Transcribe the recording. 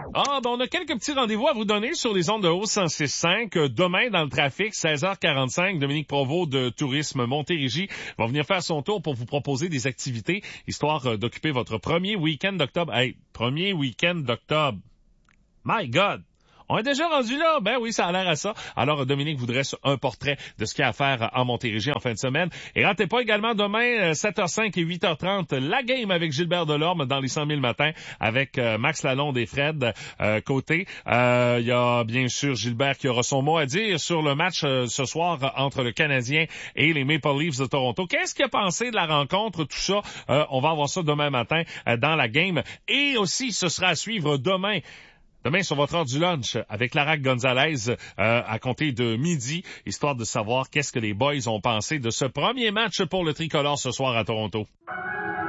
On a quelques petits rendez-vous à vous donner sur les ondes de haut 106.5. Demain, dans le trafic, 16h45, Dominique Provost de Tourisme Montérégie va venir faire son tour pour vous proposer des activités, histoire d'occuper votre premier week-end d'octobre. Hey, premier week-end d'octobre. My God! On est déjà rendu là. Ben oui, ça a l'air à ça. Alors, Dominique vous dresse un portrait de ce qu'il y a à faire en Montérégie en fin de semaine. Et ratez pas également demain, 7h05 et 8h30, la game avec Gilbert Delorme dans les 100 000 matins avec Max Lalonde et Fred côté. Il y a bien sûr Gilbert qui aura son mot à dire sur le match ce soir entre le Canadien et les Maple Leafs de Toronto. Qu'est-ce qu'il a pensé de la rencontre? Tout ça, on va avoir ça demain matin dans la game. Et aussi, ce sera à suivre demain sur votre heure du lunch avec Larac Gonzalez à compter de midi, histoire de savoir qu'est-ce que les boys ont pensé de ce premier match pour le tricolore ce soir à Toronto.